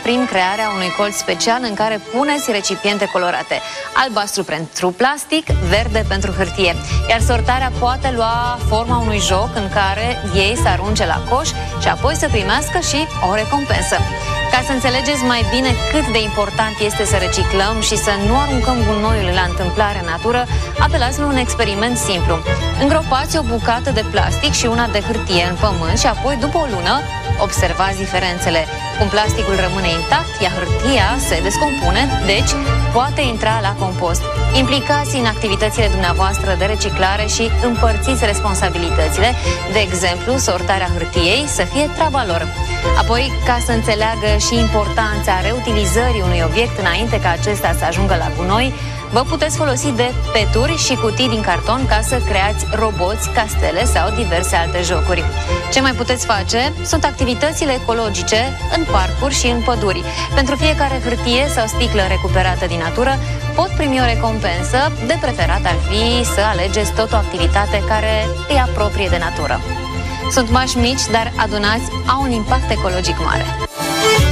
prin crearea unui colț special în care puneți recipiente colorate. Albastru pentru plastic, verde pentru hârtie. Iar sortarea poate lua forma unui joc în care ei să arunce la coș și apoi să primească și o recompensă. Ca să înțelegeți mai bine cât de important este să reciclăm și să nu aruncăm gunoiul la întâmplare în natură, apelați la un experiment simplu. Îngropați o bucată de plastic și una de hârtie în pământ și apoi, după o lună, observați diferențele. Cum plasticul rămâne intact, iar hârtia se descompune, deci poate intra la compost. Implicați în activitățile dumneavoastră de reciclare și împărțiți responsabilitățile, de exemplu, sortarea hârtiei să fie treaba lor. Apoi, ca să înțeleagă și importanța reutilizării unui obiect înainte ca acesta să ajungă la gunoi, vă puteți folosi de peturi și cutii din carton ca să creați roboți, castele sau diverse alte jocuri. Ce mai puteți face sunt activitățile ecologice în parcuri și în păduri. Pentru fiecare hârtie sau sticlă recuperată din natură, pot primi o recompensă. De preferat ar fi să alegeți tot o activitate care îi apropie de natură. Sunt mași mici, dar adunați au un impact ecologic mare.